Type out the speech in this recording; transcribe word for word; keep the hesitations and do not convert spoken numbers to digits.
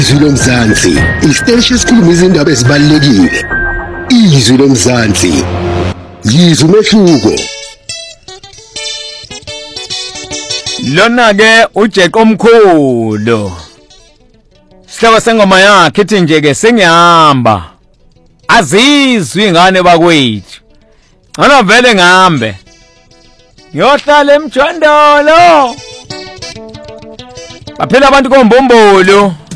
Izwi lomzansi, isiteshi esikhuluma izindaba ezibalulekile. Izwi lomzansi, yizwe umehluko. Lona ke uJeqo omkhulu. Sihloko sengoma yakhe ithi nje ke sengihamba. Azizwi ingane bakwethu. Ngona vele ngihambe. Ngiyohlala emjondolo. Baphela abantu kombombolo.